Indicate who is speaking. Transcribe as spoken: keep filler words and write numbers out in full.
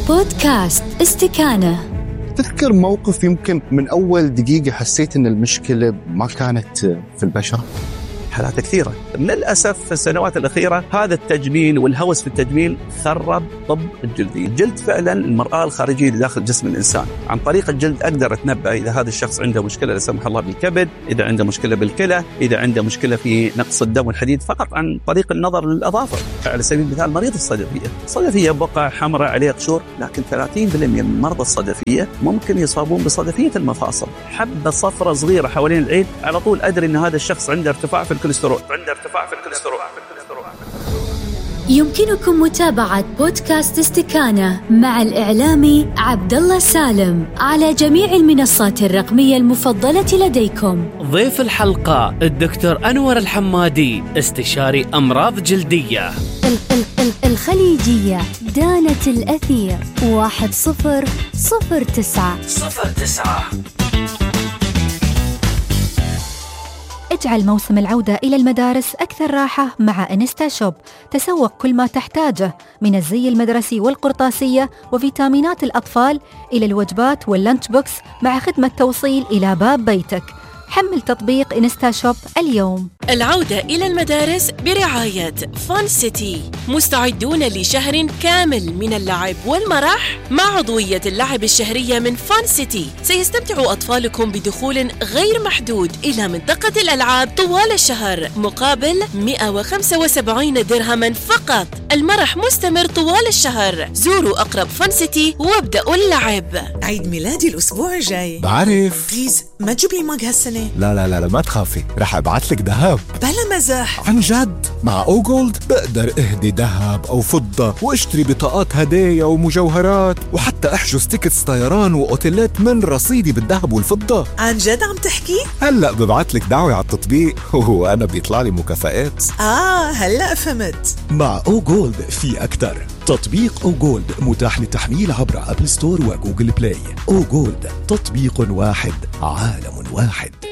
Speaker 1: بودكاست استكانة.
Speaker 2: تذكر موقف يمكن من أول دقيقة حسيت أن المشكلة ما كانت في البشر؟
Speaker 3: حالات كثيرة للأسف في السنوات الأخيرة. هذا التجميل والهوس في التجميل خرب طب الجلدية. الجلد فعلا المرآة الخارجية داخل جسم الإنسان. عن طريق الجلد أقدر أتنبأ إذا هذا الشخص عنده مشكلة لا سمح الله بالكبد، إذا عنده مشكلة بالكلى، إذا عنده مشكلة في نقص الدم والحديد، فقط عن طريق النظر للأظافر. على سبيل المثال مريض الصدفية، الصدفية بقع حمراء عليها قشور، لكن ثلاثين بالمئة من مرضى الصدفية ممكن يصابون بصدفية المفاصل. حبة صفرة صغيرة حوالين العين على طول أدري أن هذا الشخص عنده ارتفاع في الكوليسترول. عنده ارتفاع في الكوليسترول.
Speaker 1: يمكنكم متابعة بودكاست استكانة مع الإعلامي عبد الله سالم على جميع المنصات الرقمية المفضلة لديكم.
Speaker 4: ضيف الحلقة الدكتور أنور الحمادي، استشاري أمراض جلدية.
Speaker 1: الخليجية دانة الأثير واحد صفر صفر تسعة
Speaker 4: صفر تسعة.
Speaker 5: اجعل موسم العودة إلى المدارس أكثر راحة مع إنستا شوب. تسوق كل ما تحتاجه من الزي المدرسي والقرطاسية وفيتامينات الأطفال إلى الوجبات واللانش بوكس مع خدمة توصيل إلى باب بيتك. حمل تطبيق إنستا شوب اليوم.
Speaker 6: العودة إلى المدارس برعاية فان سيتي. مستعدون لشهر كامل من اللعب والمرح مع عضوية اللعب الشهرية من فان سيتي. سيستمتع أطفالكم بدخول غير محدود إلى منطقة الألعاب طوال الشهر مقابل مئة وخمسة وسبعين درهما فقط. المرح مستمر طوال الشهر. زوروا أقرب فان سيتي وابدأوا اللعب.
Speaker 7: عيد ميلادي الأسبوع الجاي.
Speaker 8: بعرف.
Speaker 7: بليز ما تجيب لي ماج هالسنة.
Speaker 8: لا لا لا, لا ما تخافي، رح أبعتلك ذهب.
Speaker 7: بلا مزاح.
Speaker 8: عن جد مع أو جولد بقدر اهدي ذهب أو فضة واشتري بطاقات هدايا ومجوهرات، وحتى احجز تيكتس طيران وأوتيلات من رصيدي بالذهب والفضة.
Speaker 7: عن جد عم تحكي؟
Speaker 8: هلأ ببعتلك دعوة على التطبيق وأنا بيطلع لي مكافآت.
Speaker 7: آه هلأ فهمت.
Speaker 9: مع أو جولد في أكتر. تطبيق أو جولد متاح للتحميل عبر أبل ستور وجوجل بلاي. أو جولد، تطبيق واحد عالم واحد.